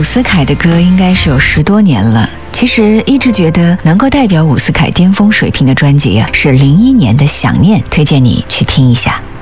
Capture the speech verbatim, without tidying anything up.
伍思凯的歌应该是有十多年了。其实一直觉得能够代表伍思凯巅峰水平的专辑啊，是零一年的《想念》，推荐你去听一下。